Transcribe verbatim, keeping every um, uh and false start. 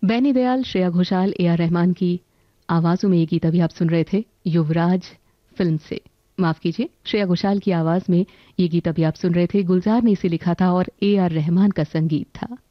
Benny Dayal, Shreya Ghoshal, A R Rahman की आवाज़ों में ये गीत अभी आप सुन रहे थे युवराज फिल्म से। माफ कीजिए, श्रेया घोषाल की आवाज़ में ये गीत अभी आप सुन रहे थे। गुलजार ने इसे लिखा था और ए आर रहमान का संगीत था।